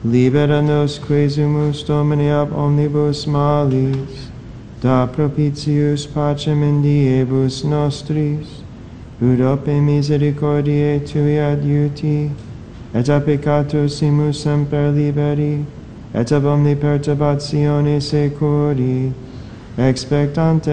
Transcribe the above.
Libera nos quesumus Domini ab omnibus malis, da propitius pacem in diebus nostris, ut ope misericordiae tui adiuti, et a peccatusimus semper liberi, et ab omni perturbatione securi, expectante